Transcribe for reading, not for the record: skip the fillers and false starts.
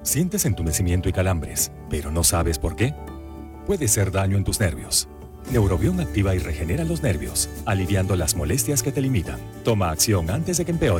Sientes entumecimiento y calambres, pero no sabes por qué. Puede ser daño en tus nervios. Neurobión activa y regenera los nervios, aliviando las molestias que te limitan. Toma acción antes de que empeore.